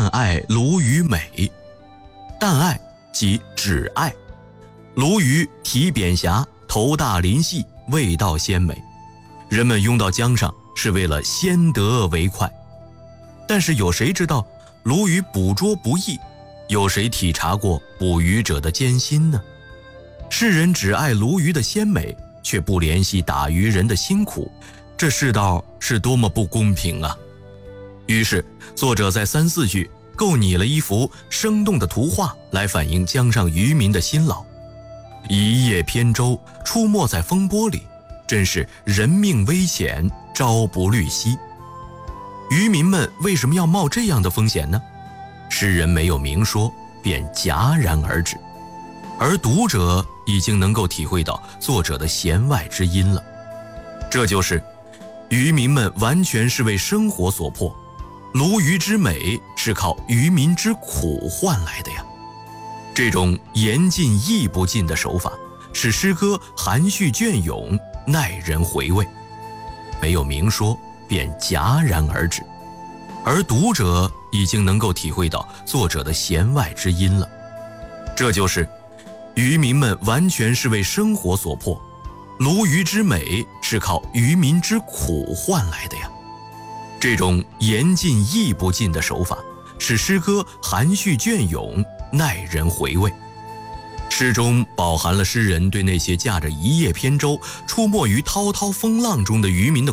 但爱鲈鱼美。但爱即只爱。鲈鱼体扁狭，头大鳞细，味道鲜美。人们拥到江上是为了先得为快。但是有谁知道鲈鱼捕捉不易？有谁体察过捕鱼者的艰辛呢？世人只爱鲈鱼的鲜美，却不怜惜打鱼人的辛苦，这世道是多么不公平啊！于是作者在3、4句构拟了一幅生动的图画，来反映江上渔民的辛劳。一叶扁舟，出没在风波里，真是人命危险，朝不虑夕。渔民们为什么要冒这样的风险呢？诗人没有明说，便戛然而止，而读者已经能够体会到作者的弦外之音了。这就是渔民们完全是为生活所迫，鲈鱼之美是靠渔民之苦换来的呀。这种言尽意不尽的手法，使诗歌含蓄隽永，耐人回味。没有明说，便戛然而止，而读者已经能够体会到作者的弦外之音了。这就是渔民们完全是为生活所迫，鲈鱼之美是靠渔民之苦换来的呀。这种言尽意不尽的手法，使诗歌含蓄隽永，耐人回味。诗中饱含了诗人对那些驾着一叶扁舟出没于滔滔风浪中的渔民的